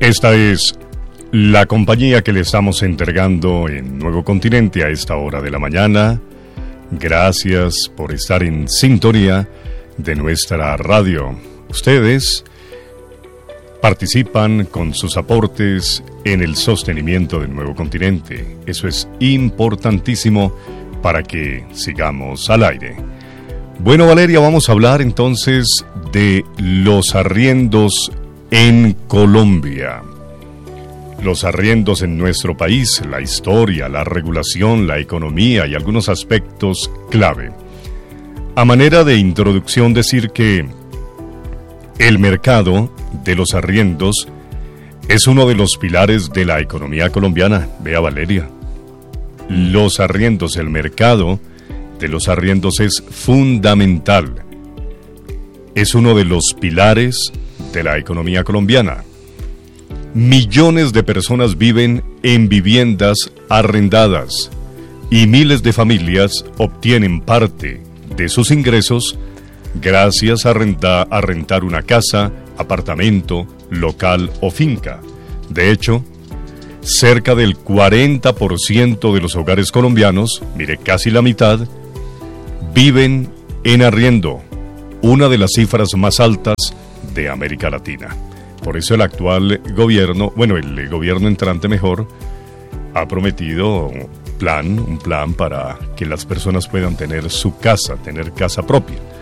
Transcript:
Esta es la compañía que le estamos entregando en Nuevo Continente a esta hora de la mañana. Gracias por estar en sintonía de nuestra radio. Ustedes participan con sus aportes en el sostenimiento del Nuevo Continente. Eso es importantísimo para que sigamos al aire. Bueno, Valeria, vamos a hablar entonces de los arriendos en Colombia. Los arriendos en nuestro país, la historia, la regulación, la economía y algunos aspectos clave. A manera de introducción, decir que el mercado de los arriendos es uno de los pilares de la economía colombiana. Vea, Valeria, los arriendos, el mercado de los arriendos es fundamental. Es uno de los pilares de la economía colombiana. Millones de personas viven en viviendas arrendadas y miles de familias obtienen parte de sus ingresos gracias a rentar una casa, apartamento, local o finca. De hecho, cerca del 40% de los hogares colombianos, mire, casi la mitad, viven en arriendo, una de las cifras más altas de América Latina. Por eso el actual gobierno, el gobierno entrante mejor, ha prometido un plan para que las personas puedan tener su casa, tener casa propia.